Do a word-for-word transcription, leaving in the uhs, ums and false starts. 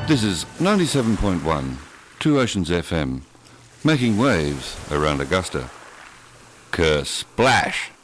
This is ninety-seven point one, Two Oceans F M, making waves around Augusta. Kersplash!